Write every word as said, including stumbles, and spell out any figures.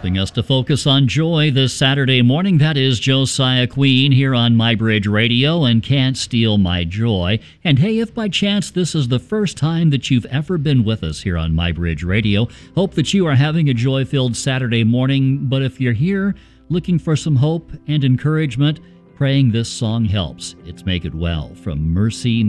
helping us to focus on joy this Saturday morning. That is Josiah Queen here on MyBridge Radio and Can't Steal My Joy. And hey, if by chance this is the first time that you've ever been with us here on MyBridge Radio, hope that you are having a joy-filled Saturday morning. But if you're here looking for some hope and encouragement, praying this song helps. It's Make It Well from Mercy